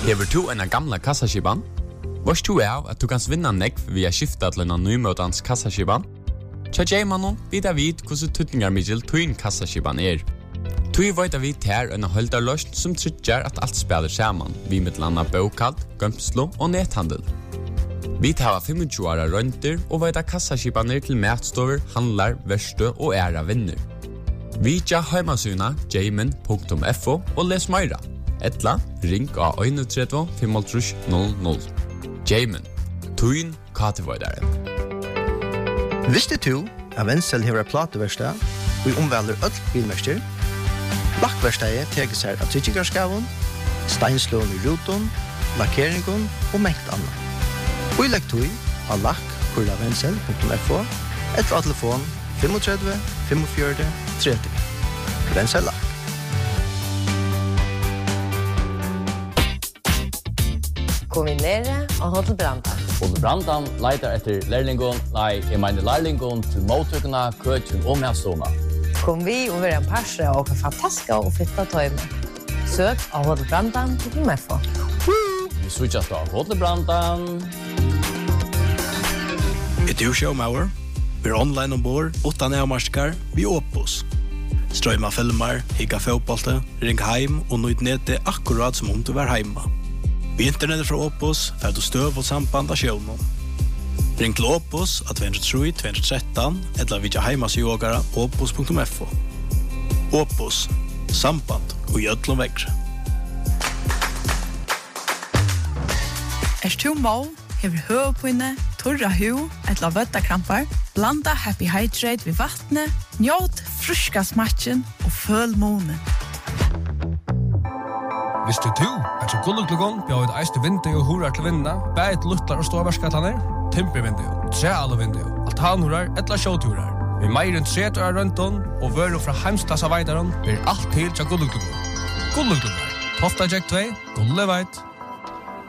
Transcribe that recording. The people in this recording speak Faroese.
Hever du en gamla kassaskipan? Vars du at du kan vinna nekv via skifta til en nymøtans kassaskipan? Tja Jaymanon vidar vid hvordan tutningar middel tuin kassaskipan Tui veit vi ter en holdarløst som tryggjar at alt spiller saman, vi mittlanda bokad, gømslo og nethandel. Vi tar 25 åra rønter og veit kassaskipaner til matstover, handlar, verste og æra vinner. Vi tja heimasuna jayman.fo og les meira. Etla, ring av 31 55 00. Jayman, tuin katevoidaren. Visste du at Wenzel hever plateverstad og omvelder öll bilmester? Lakkverstadet teker seg av tryggingarskaven, steinslån i ruton, lakkeringen og mengt annet. Og i lekktøy av lakk.wenzel.fo etter av telefon 35 45 30. Wenzel Lakk. Kombinere og Hotel Brandan. Hotel Brandan leitar etter lærlingon til mottøkene, køkken og medstående. Kom vi og være en parse og fantastiske og fitta tøyme. Søk av Hotel Brandan til MFO. Vi switchas av Hotel Brandan. Du showmauer. Vi online ombord, 8 nærmarskar, vi Opus. Strøyma filmer, higga fotbollte, ring heim og nøyd nede akkurat som om du var heima. Vi internettet fra Opus, får du støv og samband av sjøvnen. Ring til Opus at 203-213 eller vidja heimasjogara opus.fo. Opus, samband og gjødlom vekkre. Tu mål, hever høvpinne, torra hu, eller vøttakrampar, blanda Happy Hydrate ved vattnet, njåt fruska smatchen og føl månen. Visste du at så gulluglugon bjør et eiste vindu og hurar til vinna, bæt luttlar og ståverskatlaner, timpervindu, trealuvindu, altanhurar, etla sjåturar. Vi meir enn 30 år rønton, og vøru fra heimsklassa veidaron, blir alt til til gulluglugon. Gulluglugon, Tofta Jack 2, Gulleveit.